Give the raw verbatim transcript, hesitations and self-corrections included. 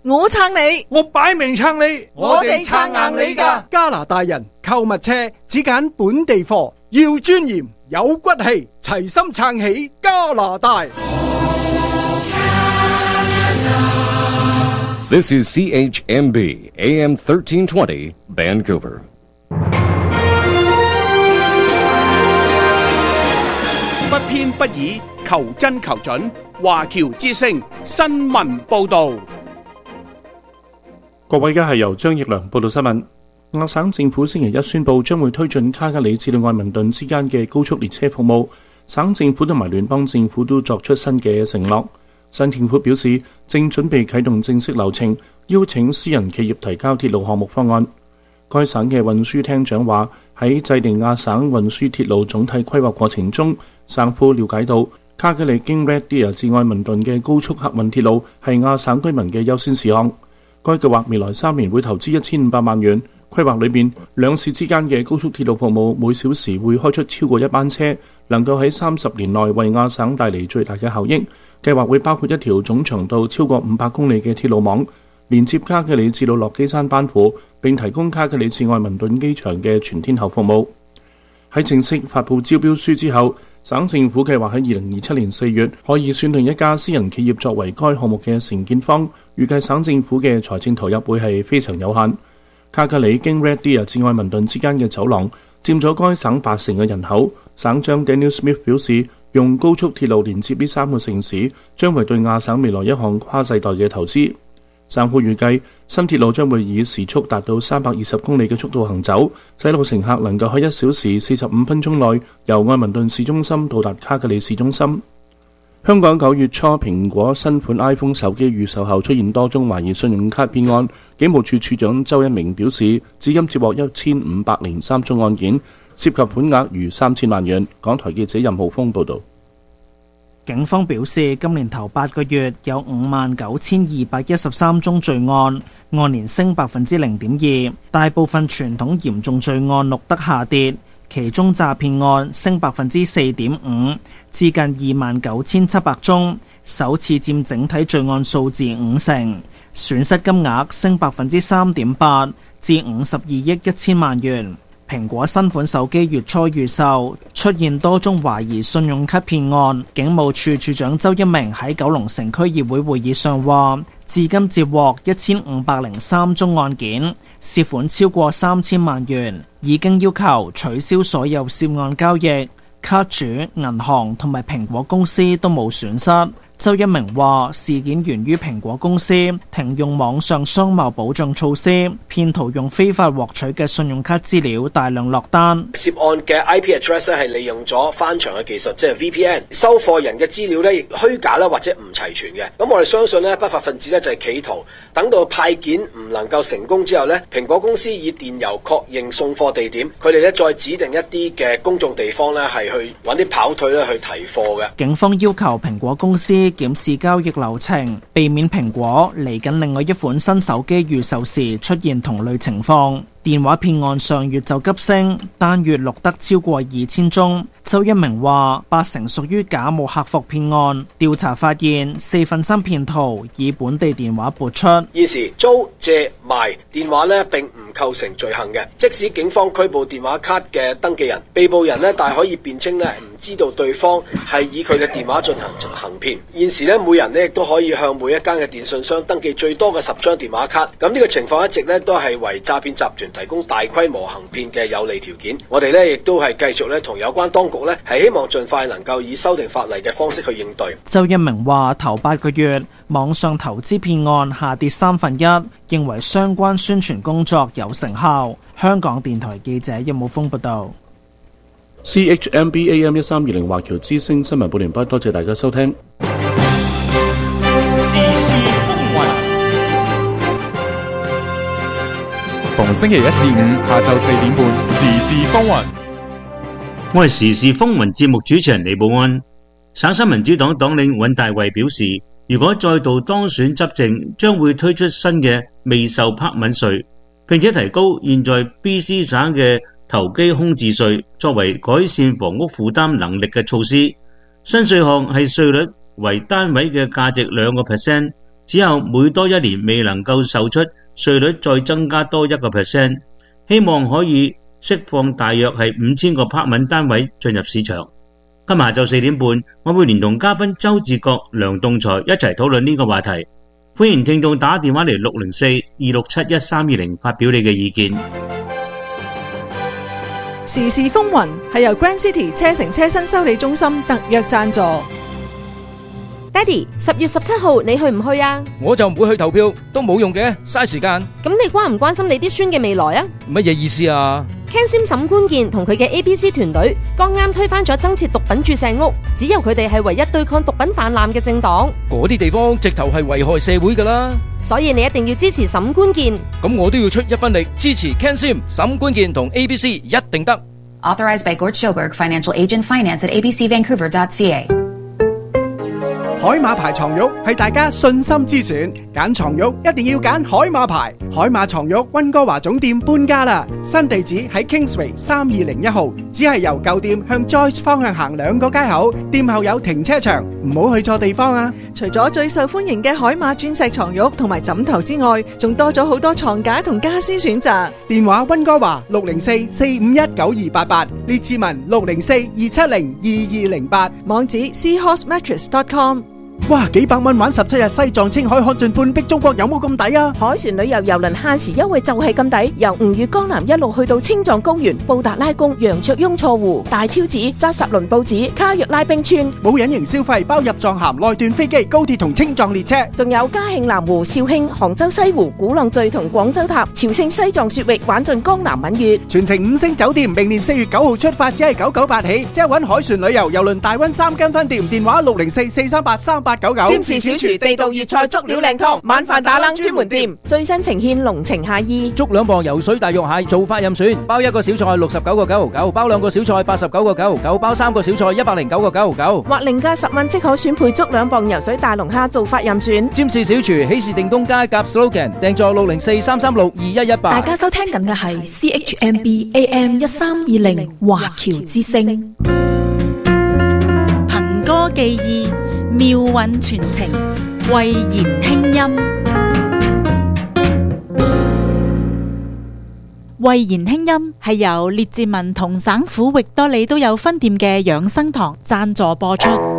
我撐你， 我擺明撐你， 我哋撐硬你㗎。 加拿大人購物車只揀本地貨，要尊嚴有骨氣，齊心撐起加拿大。 This is C H M B A M thirteen twenty Vancouver。 不偏不倚，求真求準。華僑之聲新聞報導。 各位，而家係由張奕良報道新聞。亞省政府星期一宣布將會推進卡加里至到愛民頓之間嘅高速列車服務。省政府同埋聯邦政府都作出新嘅承諾。省政府表示正準備啟動正式流程，邀請私人企業提交鐵路項目方案。該省嘅運輸廳長話，喺制定亞省運輸鐵路總體規劃過程中，省府了解到卡加里經 Red Deer 至愛民頓嘅高速客運鐵路係亞省居民嘅優先事項。該計劃未來三年會投資一千五百萬元。規劃裏面，兩市之間嘅高速鐵路服務每小時會開出超過一班車，能夠喺三十年內為亞省帶嚟最大嘅效益。計劃會包括一條總長度超過五百公里嘅鐵路網，連接卡加里至到落基山班夫，並提供卡加里至愛民頓機場嘅全天候服務。喺正式發布招標書之後，省政府計劃喺二零二七年四月可以選定一家私人企業作為該項目嘅承建方，預計省政府嘅財政投入會係非常有限。卡加里經 Red Deer 至愛民頓之間嘅走廊佔咗該省八成嘅人口。省長 Daniel Smith 表示，用高速鐵路連接呢三個城市將會對亞省未來一項跨世代嘅投資。省府預計新鐵路將會以時速達到三百二十公里嘅速度行走，使到乘客能夠喺一小時四十五分鐘內由愛民頓市中心到達卡加里市中心。香港九月初蘋果新款 iPhone 手機預售後出現多宗懷疑信用卡騙案，警務處處長周一鳴表示，至今接獲一千五百零三宗案件，涉及款額逾三千萬元。港台記者任浩峰報導。 警方表示，今年頭八個月有五萬九千二百一十三宗罪案，按年升百分之零點二。大部分傳統嚴重罪案錄得下跌，其中詐騙案升百分之四點五，至近二萬九千七百宗，首次佔整體罪案數字五成。損失金額升百分之三點八，至五十二億一千萬元。蘋果新款手機月初預售出現多宗懷疑信用卡騙案，警務處處長周一鳴喺九龍城區議會會議上話，至今接獲一千五百零三宗案件，涉款超過三千萬元，已經要求取消所有涉案交易，卡主、銀行同埋蘋果公司都冇損失。周一鳴話，事件源於蘋果公司停用網上商貿保障措施，騙徒用非法獲取嘅信用卡資料大量落單。 涉案嘅 I P address 係利用咗翻牆嘅技術，即係 V P N， 收貨人嘅資料咧虛假啦或者唔齊全嘅。咁我哋相信咧，不法分子咧就係企圖等到派件唔能夠成功之後咧，蘋果公司以電郵確認送貨地點，佢哋咧再指定一啲嘅公眾地方咧係去揾啲跑腿咧去提貨嘅。 警方要求蘋果公司檢視交易流程，避免蘋果嚟緊另外一款新手機預售時出現同類情況。電話騙案上月就急升，單月錄得超過二千宗。周一鳴話，八成屬於假冒客服騙案。調查發現，四分三騙徒以本地電話撥出。 現時租借賣電話咧並唔構成罪行嘅，即使警方拘捕電話卡嘅登記人，被捕人咧但可以辯稱咧唔知道對方係以佢嘅電話進行行騙。現時咧每人咧亦都可以向每一間嘅電信商登記最多嘅十張電話卡。咁呢個情況一直咧都係為詐騙集團提供大規模行騙嘅有利條件。我哋咧亦都係繼續咧同有關當局咧係希望盡快能夠以修訂法例嘅方式去應對。 周一鳴話，頭八個月網上投資騙案下跌三分一，認為相關宣傳工作有成效。香港電台記者任武峰報道。 C H M B A M 一三二零華僑之聲新聞報完畢，多謝大家收聽。 時事風雲，逢星期一至五下晝四點半，時事風雲。 我係時事風雲節目主持人李寶安。省新民主黨黨領尹大衛表示，如果再度當選執政，將會推出新嘅未受拍敏稅，並且提高現在 B C 省嘅投機空置稅，作為改善房屋負擔能力嘅措施。新稅項係稅率為單位嘅價值兩個 percent， 只有每多一年未能夠售出，稅率再增加多一個 percent， 希望可以釋放大約係五千個 apartment 單位進入市場。今日下晝四點半，我會連同嘉賓周志國、梁棟才一齊討論呢個話題。歡迎聽眾打電話嚟六零四二六七一三二零發表你嘅意見。 時事風雲係由 Grand City 車城車身修理中心特約贊助。 爹哋，十月十七號你去唔去啊？ 我就唔會去投票，都冇用嘅，嘥時間。 咁你關唔關心你啲孫嘅未來啊？ 乜嘢意思啊？ Ken Sim 沈官健同佢嘅 A B C 團隊剛啱推翻咗增設毒品注射屋，只有佢哋係唯一對抗毒品泛濫嘅政黨。 嗰啲地方直頭係危害社會㗎啦。 所以你一定要支持沈官健。 咁我都要出一分力支持 Ken Sim 沈官健同 A B C 一定得。 Authorized by Gort Schoberg, Financial Agent Finance at a b c vancouver dot c a。 海馬牌床褥係大家信心之選，揀床褥一定要揀海馬牌。海馬床褥溫哥華總店搬家啦，新地址喺 Kingsway 三二零一號，只係由舊店向 Joyce 方向行兩個街口，店後有停車場，唔好去錯地方啊！ 除咗最受歡迎嘅海馬鑽石床褥同埋枕頭之外，仲多咗好多床架同家私選擇。 電話溫哥華六零四四五一九二八八，列志文六零四二七零二二零八， 網址 seahorse mattress dot com。 哇！幾百蚊玩十七日西藏青海看盡半壁中國，有冇咁抵啊？ 海船旅遊郵輪限時優惠就係咁抵，由吳越江南一路去到青藏高原、布達拉宮、羊卓雍措湖、大昭寺、扎什倫布寺、卡約拉冰川， 冇隱形消費，包入藏函、內段飛機、高鐵同青藏列車， 仲有嘉慶南湖、肇慶、杭州西湖、鼓浪嶼同廣州塔、朝聖西藏雪域，玩盡江南閩粵， 全程五星酒店，明年四月九號出發，只係九九八起，即係搵海船旅遊郵輪大溫三間分店，電話六零四四三八三八九九。 占士小廚地道粵菜足料靚湯，晚飯打冷專門店， 最新呈現濃情夏意， 捉兩磅游水大肉蟹做法任選，包一個小菜六十九個九毫九，包兩個小菜八十九個九毫九，包三個小菜一百零九個九毫九， 或另加十蚊即可選配足兩磅游水大龍蝦做法任選。 占士小廚喜事定東街夾 slogan， 訂座六零四三三六二一一八。 大家收聽緊嘅係 C H M B A M 一三二零華僑之聲， 憑歌寄意，妙韻傳情，慧言輕音。慧言輕音係由列治文同省府域多利都有分店嘅養生堂贊助播出。